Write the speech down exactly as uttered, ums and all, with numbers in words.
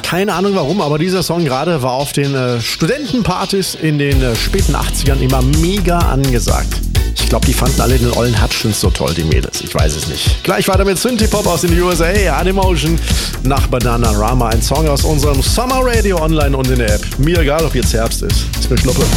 keine Ahnung warum, aber dieser Song gerade war auf den äh, Studentenpartys in den äh, späten achtzigern immer mega angesagt. Ich glaube, die fanden alle den ollen Hutchins so toll, die Mädels. Ich weiß es nicht. Gleich weiter mit Synthie-Pop aus den U S A, Animotion nach Bananarama. Ein Song aus unserem Summer Radio online und in der App. Mir egal, ob jetzt Herbst ist. Ist mir Schnuppe.